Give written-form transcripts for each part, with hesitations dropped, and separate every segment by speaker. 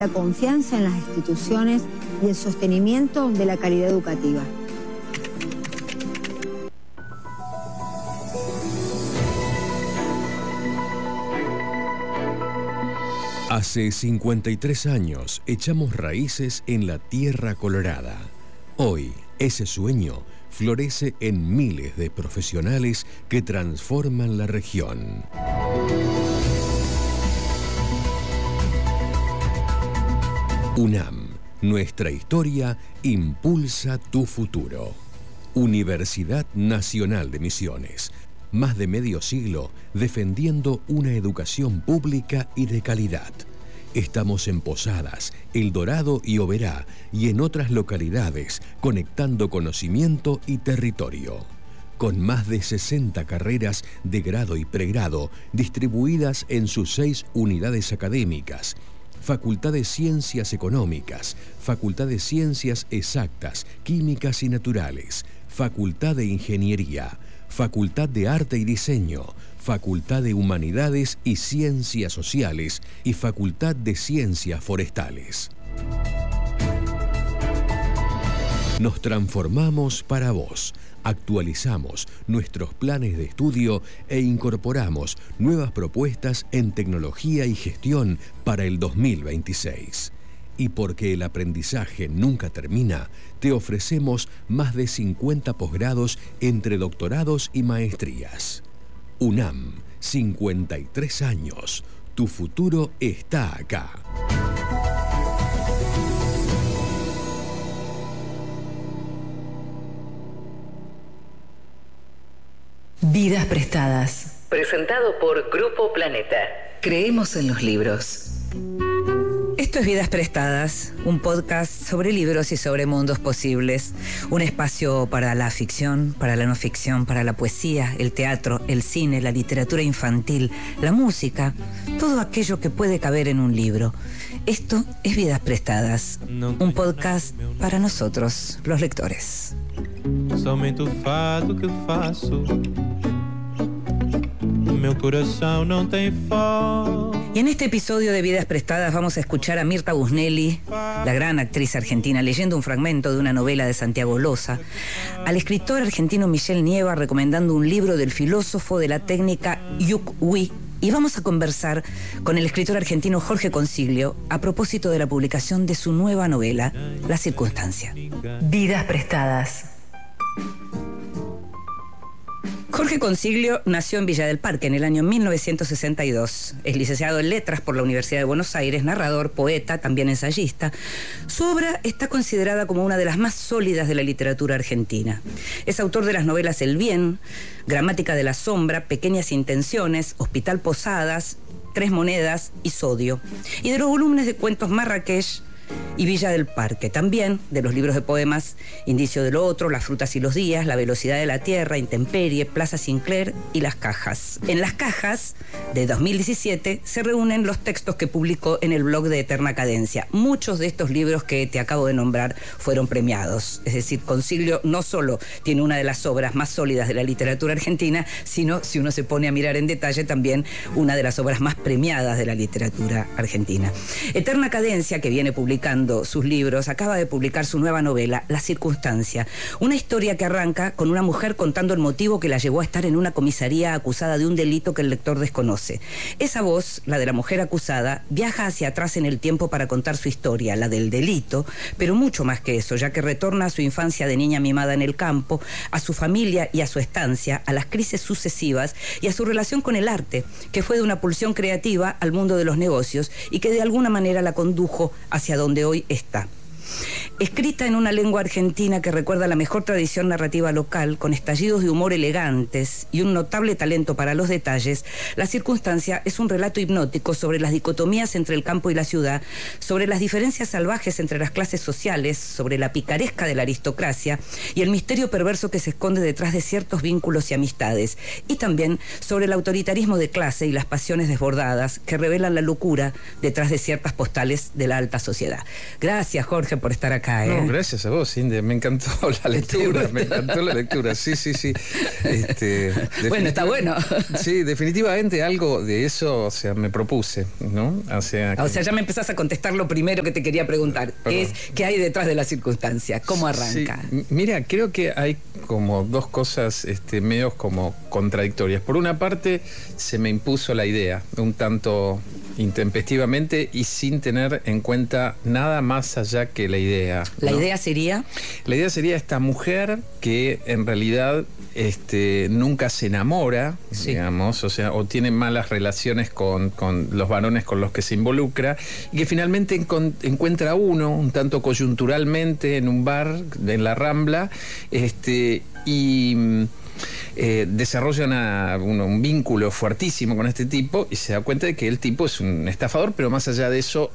Speaker 1: la confianza en las instituciones y el sostenimiento de la calidad educativa.
Speaker 2: Hace 53 años echamos raíces en la tierra colorada. Hoy, ese sueño florece en miles de profesionales que transforman la región. UNAM, nuestra historia impulsa tu futuro. Universidad Nacional de Misiones, más de medio siglo defendiendo una educación pública y de calidad. Estamos en Posadas, El Dorado y Oberá y en otras localidades, conectando conocimiento y territorio. Con más de 60 carreras de grado y pregrado distribuidas en sus 6 unidades académicas, Facultad de Ciencias Económicas, Facultad de Ciencias Exactas, Químicas y Naturales, Facultad de Ingeniería, Facultad de Arte y Diseño, Facultad de Humanidades y Ciencias Sociales y Facultad de Ciencias Forestales. Nos transformamos para vos. Actualizamos nuestros planes de estudio e incorporamos nuevas propuestas en tecnología y gestión para el 2026. Y porque el aprendizaje nunca termina, te ofrecemos más de 50 posgrados entre doctorados y maestrías. UNAM, 53 años. Tu futuro está acá.
Speaker 3: Vidas prestadas.
Speaker 4: Presentado por Grupo Planeta.
Speaker 3: Creemos en los libros. Esto es Vidas Prestadas, un podcast sobre libros y sobre mundos posibles. Un espacio para la ficción, para la no ficción, para la poesía, el teatro, el cine, la literatura infantil, la música, todo aquello que puede caber en un libro. Esto es Vidas Prestadas, un podcast para nosotros, los lectores.
Speaker 5: Somente o fado que faço. Meu coração não tem fogo.
Speaker 3: Y en este episodio de Vidas Prestadas vamos a escuchar a Mirta Busnelli, la gran actriz argentina, leyendo un fragmento de una novela de Santiago Loza, al escritor argentino Michel Nieva recomendando un libro del filósofo de la técnica Yuk Hui, y vamos a conversar con el escritor argentino Jorge Consiglio a propósito de la publicación de su nueva novela, La Circunstancia.
Speaker 4: Vidas Prestadas.
Speaker 3: Jorge Consiglio nació en Villa del Parque en el año 1962. Es licenciado en Letras por la Universidad de Buenos Aires, narrador, poeta, también ensayista. Su obra está considerada como una de las más sólidas de la literatura argentina. Es autor de las novelas El Bien, Gramática de la Sombra, Pequeñas Intenciones, Hospital Posadas, Tres Monedas y Sodio. Y de los volúmenes de cuentos Marrakech y Villa del Parque, también de los libros de poemas Indicio de lo Otro, Las Frutas y los Días, La Velocidad de la Tierra, Intemperie, Plaza Sinclair y Las Cajas. En Las Cajas, de 2017, se reúnen los textos que publicó en el blog de Eterna Cadencia. Muchos de estos libros que te acabo de nombrar fueron premiados. Es decir, Consiglio no solo tiene una de las obras más sólidas de la literatura argentina, sino, si uno se pone a mirar en detalle, también una de las obras más premiadas de la literatura argentina. Eterna Cadencia, que viene publicando sus libros, acaba de publicar su nueva novela, La Circunstancia, una historia que arranca con una mujer contando el motivo que la llevó a estar en una comisaría acusada de un delito que el lector desconoce. Esa voz, la de la mujer acusada, viaja hacia atrás en el tiempo para contar su historia, la del delito, pero mucho más que eso, ya que retorna a su infancia de niña mimada en el campo, a su familia y a su estancia, a las crisis sucesivas y a su relación con el arte, que fue de una pulsión creativa al mundo de los negocios y que de alguna manera la condujo hacia donde hoy está. Escrita en una lengua argentina que recuerda la mejor tradición narrativa local, con estallidos de humor elegantes y un notable talento para los detalles, La Circunstancia es un relato hipnótico sobre las dicotomías entre el campo y la ciudad, sobre las diferencias salvajes entre las clases sociales, sobre la picaresca de la aristocracia y el misterio perverso que se esconde detrás de ciertos vínculos y amistades, y también sobre el autoritarismo de clase y las pasiones desbordadas que revelan la locura detrás de ciertas postales de la alta sociedad. Gracias, Jorge, por estar acá. acá, ¿eh?
Speaker 6: No, gracias a vos, Inde. Me encantó la lectura. Me encantó la lectura. Sí.
Speaker 3: Bueno, está bueno.
Speaker 6: Sí, definitivamente algo de eso, o sea, me propuse, ¿no? O sea,
Speaker 3: ya me empezás a contestar lo primero que te quería preguntar.
Speaker 6: Perdón.
Speaker 3: Es ¿qué hay detrás de la circunstancia? ¿Cómo arranca?
Speaker 6: Sí, mira, creo que hay como dos cosas medios como contradictorias. Por una parte, se me impuso la idea, un tanto intempestivamente y sin tener en cuenta nada más allá que la idea, ¿no?
Speaker 3: ¿La idea sería?
Speaker 6: La idea sería esta mujer que en realidad nunca se enamora,
Speaker 3: Sí.
Speaker 6: digamos, o sea, o tiene malas relaciones con los varones con los que se involucra, y que finalmente encuentra uno, un tanto coyunturalmente, en un bar, en la Rambla, y desarrolla un vínculo fuertísimo con este tipo, y se da cuenta de que el tipo es un estafador, pero más allá de eso,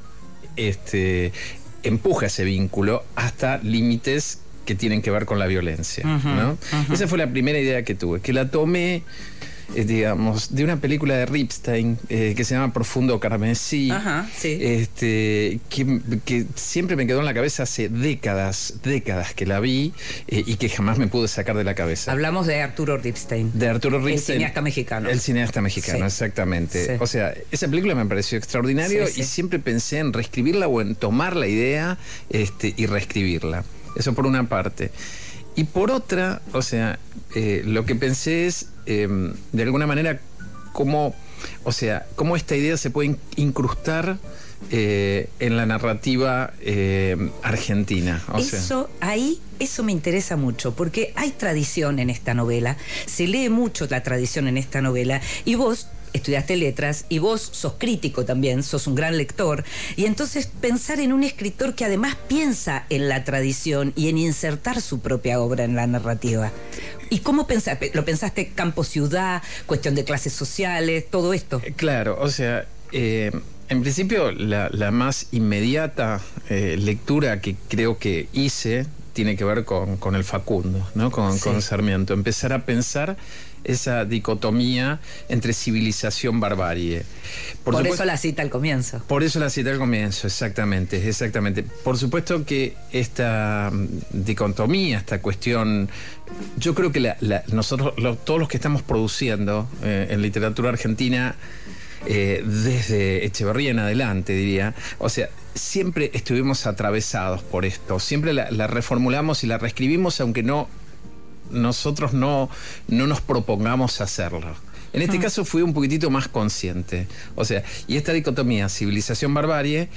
Speaker 6: empuja ese vínculo hasta límites que tienen que ver con la violencia, ¿no? Esa fue la primera idea que tuve, que la tomé, digamos, de una película de Ripstein que se llama Profundo Carmesí,
Speaker 3: Sí.
Speaker 6: que siempre me quedó en la cabeza hace décadas que la vi y que jamás me pude sacar de la cabeza.
Speaker 3: Hablamos de Arturo Ripstein.
Speaker 6: De Arturo Ripstein.
Speaker 3: El cineasta mexicano.
Speaker 6: El cineasta mexicano,
Speaker 3: Sí.
Speaker 6: exactamente.
Speaker 3: Sí.
Speaker 6: O sea, esa película me pareció extraordinario,
Speaker 3: Sí.
Speaker 6: y siempre pensé en reescribirla o en tomar la idea y reescribirla. Eso por una parte. Y por otra, o sea, lo que pensé es, de alguna manera, cómo esta idea se puede incrustar en la narrativa argentina.
Speaker 3: Eso me interesa mucho, porque hay tradición en esta novela, se lee mucho la tradición en esta novela, y vos estudiaste letras y vos sos crítico también, sos un gran lector, y entonces pensar en un escritor que además piensa en la tradición y en insertar su propia obra en la narrativa. ¿Y cómo pensaste? ¿Lo pensaste campo-ciudad, cuestión de clases sociales, todo esto?
Speaker 6: Claro, o sea, en principio la más inmediata lectura que creo que hice tiene que ver con el Facundo, ¿no? Con Sarmiento. Empezar a pensar esa dicotomía entre civilización y barbarie.
Speaker 3: Por eso la cita al comienzo.
Speaker 6: Por eso la cita al comienzo, exactamente. Por supuesto que esta dicotomía, esta cuestión, yo creo que nosotros, todos los que estamos produciendo en literatura argentina, desde Echeverría en adelante, diría, o sea, siempre estuvimos atravesados por esto, siempre la reformulamos y la reescribimos, aunque nosotros no nos propongamos hacerlo. En este caso fui un poquitito más consciente, o sea, y esta dicotomía civilización-barbarie,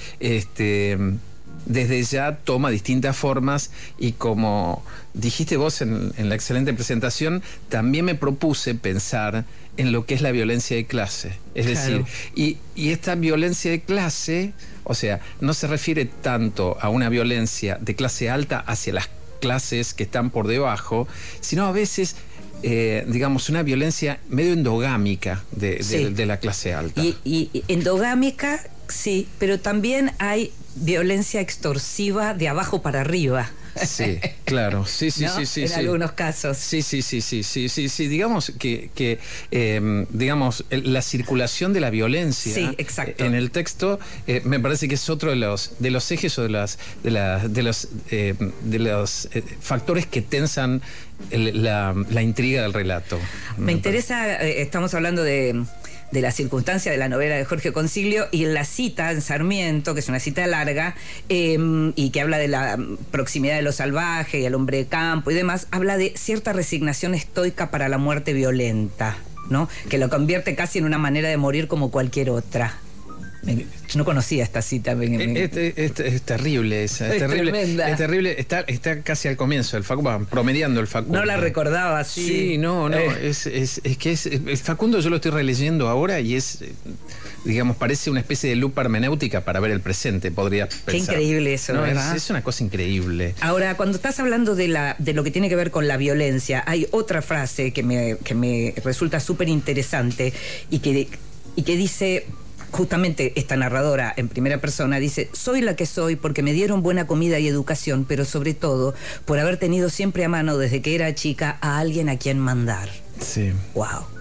Speaker 6: desde ya toma distintas formas, y como dijiste vos en la excelente presentación, también me propuse pensar en lo que es la violencia de clase. Es decir, y esta violencia de clase, o sea, no se refiere tanto a una violencia de clase alta hacia las clases que están por debajo, sino a veces, digamos, una violencia medio endogámica de la clase alta.
Speaker 3: Y endogámica, sí, pero también hay violencia extorsiva de abajo para arriba.
Speaker 6: Sí, claro, sí,
Speaker 3: ¿No?
Speaker 6: sí.
Speaker 3: En algunos casos.
Speaker 6: Sí. Digamos digamos, la circulación de la violencia.
Speaker 3: Sí, exacto.
Speaker 6: En el texto, me parece que es otro de los ejes o de los factores que tensan la intriga del relato.
Speaker 3: Me interesa, estamos hablando de la circunstancia de la novela de Jorge Consiglio, y en la cita en Sarmiento, que es una cita larga, y que habla de la proximidad de lo salvaje y al hombre de campo y demás, habla de cierta resignación estoica para la muerte violenta, ¿no? Que lo convierte casi en una manera de morir como cualquier otra. Yo no conocía esta cita.
Speaker 6: Es terrible esa.
Speaker 3: Es
Speaker 6: terrible.
Speaker 3: tremenda.
Speaker 6: Es terrible. Está casi al comienzo el Facundo, promediando el Facundo.
Speaker 3: No la recordaba así.
Speaker 6: Sí, no. Es que el Facundo yo lo estoy releyendo ahora y es, digamos, parece una especie de lupa hermenéutica para ver el presente, podría pensar.
Speaker 3: Qué increíble eso,
Speaker 6: no,
Speaker 3: ¿verdad?
Speaker 6: Es una cosa increíble.
Speaker 3: Ahora, cuando estás hablando de lo que tiene que ver con la violencia, hay otra frase que me resulta súper interesante y que dice... Justamente esta narradora en primera persona dice: soy la que soy porque me dieron buena comida y educación, pero sobre todo por haber tenido siempre a mano desde que era chica a alguien a quien mandar.
Speaker 6: Sí.
Speaker 3: Wow.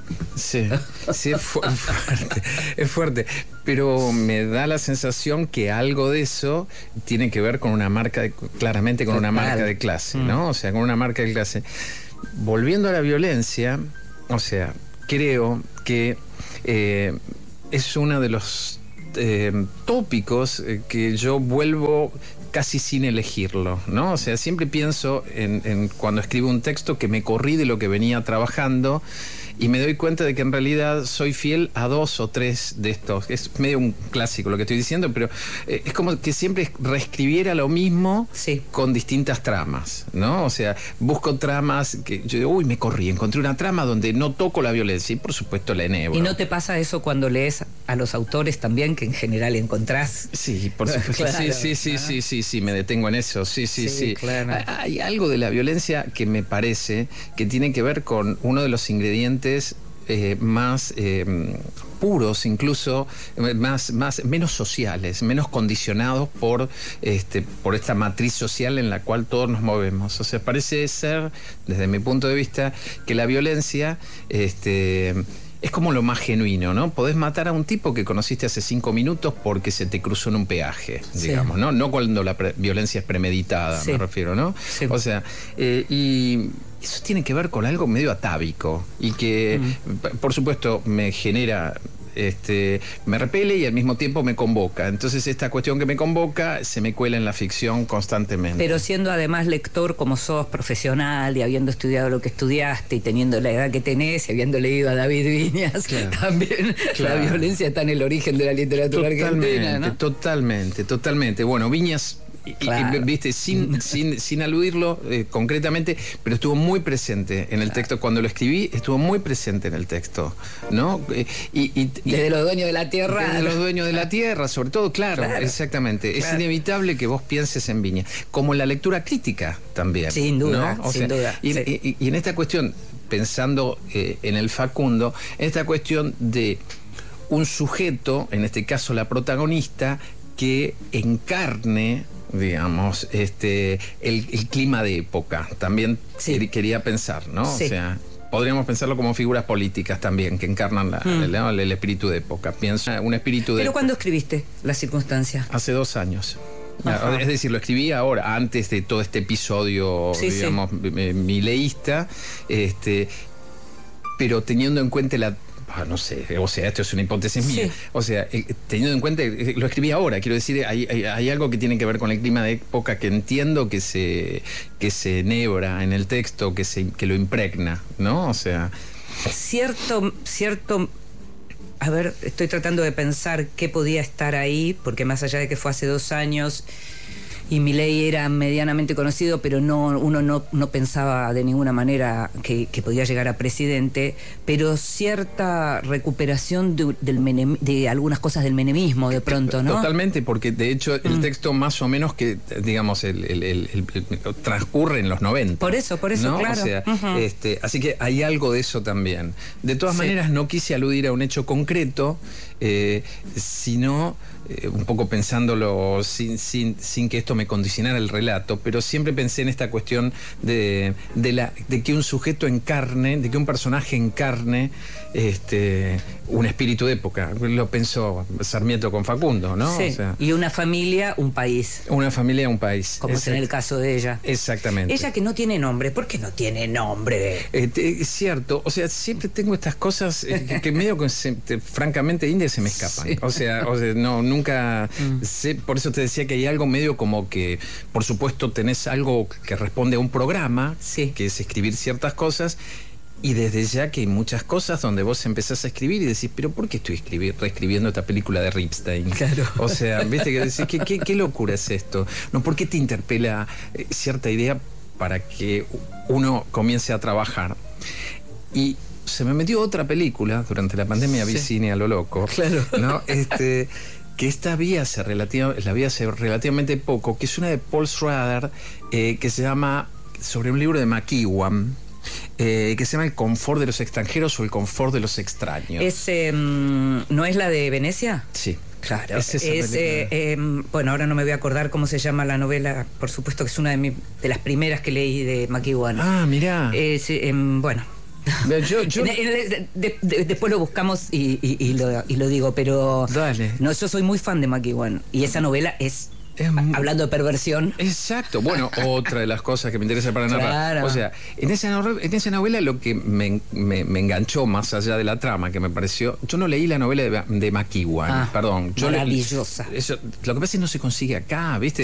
Speaker 6: Sí, sí, fuerte, es fuerte, pero me da la sensación que algo de eso tiene que ver con una marca, claramente con una marca de clase, ¿no? O sea, con una marca de clase. Volviendo a la violencia, o sea, creo que es uno de los tópicos que yo vuelvo casi sin elegirlo, ¿no? O sea, siempre pienso en cuando escribo un texto que me corrí de lo que venía trabajando y me doy cuenta de que en realidad soy fiel a 2 o 3 de estos. Es medio un clásico lo que estoy diciendo, pero es como que siempre reescribiera lo mismo con distintas tramas, ¿no? O sea, busco tramas que yo digo, uy, me corrí, encontré una trama donde no toco la violencia y por supuesto la enhebro.
Speaker 3: ¿Y no te pasa eso cuando lees a los autores también, que en general encontrás?
Speaker 6: Sí, por supuesto. Claro, sí, me detengo en eso. Sí. Claro. Hay algo de la violencia que me parece que tiene que ver con uno de los ingredientes más puros, incluso menos sociales, menos condicionados por esta matriz social en la cual todos nos movemos. O sea, parece ser, desde mi punto de vista, que la violencia es como lo más genuino, ¿no? Podés matar a un tipo que conociste hace 5 minutos porque se te cruzó en un peaje, digamos, ¿no? No cuando la violencia es premeditada, me refiero, ¿no? Sí. O sea, y eso tiene que ver con algo medio atávico y que, por supuesto, me genera... me repele y al mismo tiempo me convoca. Entonces esta cuestión que me convoca se me cuela en la ficción constantemente.
Speaker 3: Pero siendo además lector como sos, profesional y habiendo estudiado lo que estudiaste y teniendo la edad que tenés y habiendo leído a David Viñas, también la violencia está en el origen de la literatura argentina, ¿no? Totalmente. Bueno, Viñas... Claro. Viste, sin aludirlo concretamente, pero estuvo muy presente en el texto. Cuando lo escribí, estuvo muy presente en el texto, ¿no? Desde los dueños de la tierra.
Speaker 6: Desde los dueños de la tierra, sobre todo, claro. Exactamente. Claro. Es inevitable que vos pienses en Viña. Como la lectura crítica también.
Speaker 3: Sin duda,
Speaker 6: ¿no?
Speaker 3: sin duda.
Speaker 6: Y en esta cuestión, pensando en el Facundo, en esta cuestión de un sujeto, en este caso la protagonista, que encarne, digamos, el clima de época. También quería pensar, ¿no? Sí. O sea, podríamos pensarlo como figuras políticas también, que encarnan el espíritu de época. Pienso un espíritu de...
Speaker 3: ¿Pero cuándo escribiste La circunstancia?
Speaker 6: Hace 2 años. Ajá. Es decir, lo escribí ahora, antes de todo este episodio, digamos, mileísta, pero teniendo en cuenta no sé, o sea, esto es una hipótesis mía. O sea, teniendo en cuenta, lo escribí ahora, quiero decir, hay algo que tiene que ver con el clima de época que entiendo que se enhebra en el texto, que lo impregna, ¿no? O sea...
Speaker 3: Cierto... A ver, estoy tratando de pensar qué podía estar ahí, porque más allá de que fue hace 2 años... y Milei era medianamente conocido, pero uno no pensaba de ninguna manera que podía llegar a presidente, pero cierta recuperación de algunas cosas del menemismo de pronto, ¿no?
Speaker 6: Totalmente, porque de hecho el texto más o menos que, digamos, transcurre en los 90.
Speaker 3: Por eso,
Speaker 6: ¿no?
Speaker 3: Claro.
Speaker 6: O sea, así que hay algo de eso también. De todas maneras, no quise aludir a un hecho concreto, sino... un poco pensándolo sin que esto me condicionara el relato, pero siempre pensé en esta cuestión de que un sujeto encarne, de que un personaje encarne un espíritu de época. Lo pensó Sarmiento con Facundo, ¿no?
Speaker 3: Sí.
Speaker 6: O sea,
Speaker 3: y una familia, un país.
Speaker 6: Una familia, un país.
Speaker 3: Como es en el caso de ella.
Speaker 6: Exactamente.
Speaker 3: Ella que no tiene nombre. ¿Por qué no tiene nombre?
Speaker 6: Es cierto. O sea, siempre tengo estas cosas que medio que francamente India se me escapan. Sí. O sea, no, nunca sé. Por eso te decía que hay algo medio como que, por supuesto, tenés algo que responde a un programa, que es escribir ciertas cosas. Y desde ya que hay muchas cosas donde vos empezás a escribir y decís, pero ¿por qué estoy reescribiendo esta película de Ripstein?
Speaker 3: Claro.
Speaker 6: O sea, viste que decís, ¿qué locura es esto? No, ¿por qué te interpela cierta idea para que uno comience a trabajar? Y se me metió otra película durante la pandemia, vi cine a lo loco.
Speaker 3: Claro.
Speaker 6: ¿No? Que esta la vi hace relativamente poco, que es una de Paul Schrader, que se llama, sobre un libro de McEwan, que se llama El confort de los extranjeros o El confort de los extraños.
Speaker 3: ¿No es la de Venecia?
Speaker 6: Sí.
Speaker 3: Claro. Bueno, ahora no me voy a acordar cómo se llama la novela, por supuesto que es una de las primeras que leí de McEwan.
Speaker 6: Ah, mirá.
Speaker 3: Bueno. Después lo buscamos y lo digo, pero
Speaker 6: Dale.
Speaker 3: no, yo soy muy fan de McEwan y esa novela es hablando de perversión.
Speaker 6: Exacto. Bueno, otra de las cosas que me interesa para narrar.
Speaker 3: Claro.
Speaker 6: O sea, en esa novela lo que me enganchó más allá de la trama, que me pareció... Yo no leí la novela de McEwan, perdón.
Speaker 3: Maravillosa.
Speaker 6: Lo que pasa es que no se consigue acá, ¿viste?